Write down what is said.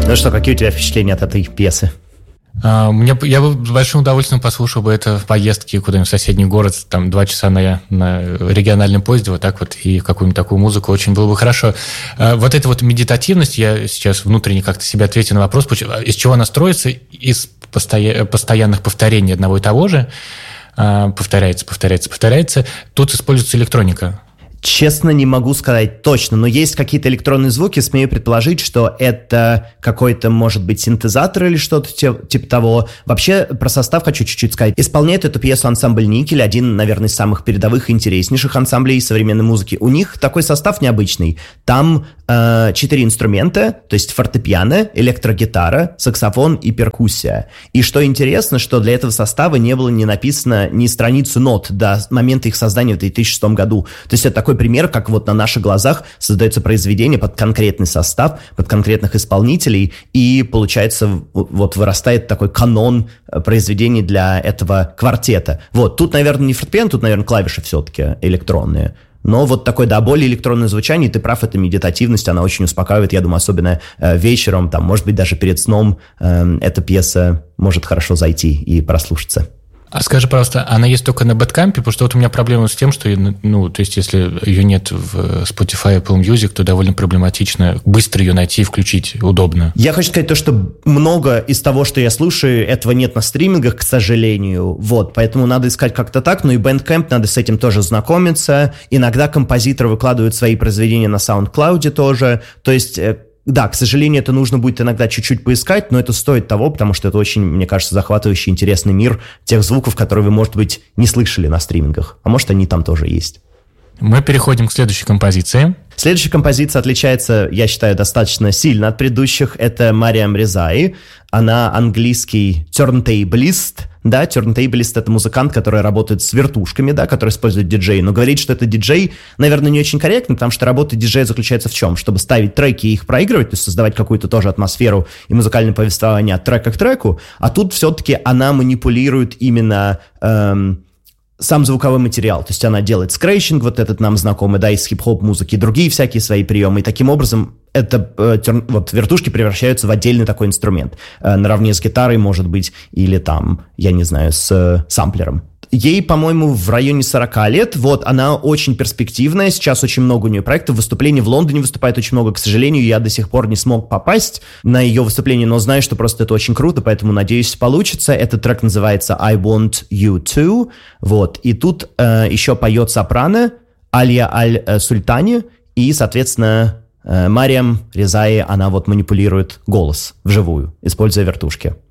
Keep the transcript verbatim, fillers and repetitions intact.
Ну что, какие у тебя впечатления от этой пьесы? Uh, мне, я бы с большим удовольствием послушал бы это в поездке куда-нибудь в соседний город, там два часа на, на региональном поезде, вот так вот, и какую-нибудь такую музыку, очень было бы хорошо. Uh, вот эта вот медитативность, я сейчас внутренне как-то себе ответил на вопрос, из чего она строится, из постоя- постоянных повторений одного и того же, uh, повторяется, повторяется, повторяется, тут используется электроника. Честно, не могу сказать точно, но есть какие-то электронные звуки, смею предположить, что это какой-то, может быть, синтезатор или что-то типа того. Вообще, про состав хочу чуть-чуть сказать. Исполняет эту пьесу ансамбль «Никель», один, наверное, из самых передовых и интереснейших ансамблей современной музыки. У них такой состав необычный. Там э, четыре инструмента, то есть фортепиано, электрогитара, саксофон и перкуссия. И что интересно, что для этого состава не было не написано ни страницу нот до момента их создания в две тысячи шестом году. То есть это такой пример, как вот на наших глазах создается произведение под конкретный состав, под конкретных исполнителей, и получается вот вырастает такой канон произведений для этого квартета. Вот, тут, наверное, не фортепиано, тут, наверное, клавиши все-таки электронные. Но вот такое, да, более электронное звучание, ты прав, это медитативность, она очень успокаивает, я думаю, особенно э, вечером, там, может быть, даже перед сном э, эта пьеса может хорошо зайти и прослушаться. А скажи, пожалуйста, она есть только на Бэндкампе? Потому что вот у меня проблема с тем, что, ну, то есть, если ее нет в Spotify, Apple Music, то довольно проблематично быстро ее найти и включить удобно. Я хочу сказать то, что много из того, что я слушаю, этого нет на стримингах, к сожалению, вот, поэтому надо искать как-то так, ну и Bandcamp, надо с этим тоже знакомиться. Иногда композиторы выкладывают свои произведения на SoundCloud тоже, то есть... Да, к сожалению, это нужно будет иногда чуть-чуть поискать, но это стоит того, потому что это очень, мне кажется, захватывающий, интересный мир тех звуков, которые вы, может быть, не слышали на стримингах. А может, они там тоже есть. Мы переходим к следующей композиции. Следующая композиция отличается, я считаю, достаточно сильно от предыдущих. Это Мариам Резаи. Она английский тёрнтейблист. Да, тёрнтейблист — это музыкант, который работает с вертушками, да, который использует диджей. Но говорить, что это диджей, наверное, не очень корректно, потому что работа диджея заключается в чем? Чтобы ставить треки и их проигрывать, то есть создавать какую-то тоже атмосферу и музыкальное повествование от трека к треку. А тут все-таки она манипулирует именно... Эм, сам звуковой материал, то есть она делает скретчинг, вот этот нам знакомый, да, из хип-хоп музыки, другие всякие свои приемы, и таким образом это, э, тер, вот вертушки превращаются в отдельный такой инструмент, э, наравне с гитарой, может быть, или там, я не знаю, с э, самплером. Ей, по-моему, в районе сорок лет, вот, она очень перспективная, сейчас очень много у нее проектов, выступлений в Лондоне выступает очень много, к сожалению, я до сих пор не смог попасть на ее выступление, но знаю, что просто это очень круто, поэтому, надеюсь, получится. Этот трек называется I Want You Too, вот, и тут э, еще поет сопрано Алия Аль-Султани, и, соответственно, э, Мариам Резаи, она вот манипулирует голос вживую, используя вертушки.